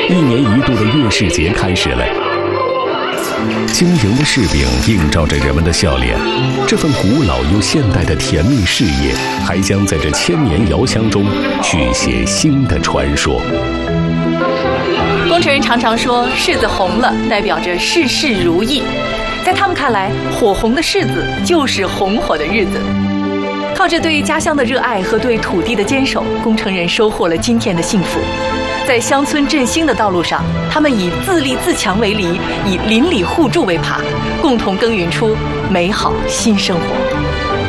1年1度的月事节开始了。晶莹的柿饼映照着人们的笑脸，这份古老又现代的甜蜜事业，还将在这千年遥香中续写新的传说。 工程人常常说，柿子红了代表着事事如意，在他们看来，火红的柿子就是红火的日子。靠着对家乡的热爱和对土地的坚守，工程人收获了今天的幸福。在乡村振兴的道路上，他们以自立自强为犁，以邻里互助为耙，共同耕耘出美好新生活。